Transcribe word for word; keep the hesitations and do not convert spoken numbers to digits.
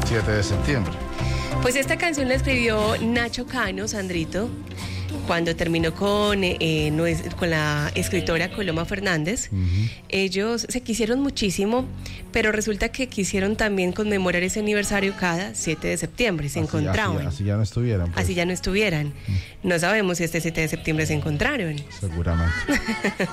siete de septiembre. Pues esta canción la escribió Nacho Cano, Sandrito, cuando terminó con, eh, no es, con la escritora Coloma Fernández. Uh-huh. Ellos se quisieron muchísimo, pero resulta que quisieron también conmemorar ese aniversario cada siete de septiembre. Se así, encontraban. Así, así ya no estuvieran. Pues. Así ya no estuvieran. Uh-huh. No sabemos si este siete de septiembre se encontraron. Seguramente.